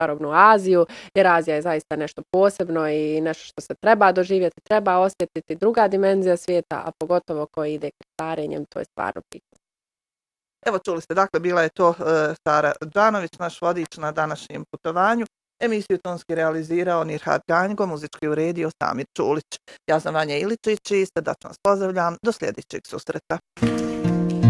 čarobnu Aziju, jer Azija je zaista nešto posebno i nešto što se treba doživjeti, treba osjetiti, druga dimenzija svijeta, a pogotovo koji ide krstarenjem, to je stvarno pitanje. Evo čuli ste, dakle bila je to Sara Đanović, naš vodič na današnjem putovanju. Emisiju tonski realizirao Nirhat Ganjgo, muzički uredio Samir Čulić. Ja sam Vanja Iličić i srdačno vas pozdravljam do sljedećeg susreta.